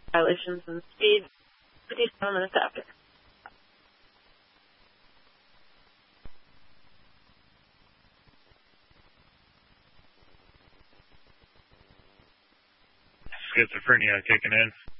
violations and speed. 57 minutes after. Schizophrenia kicking in.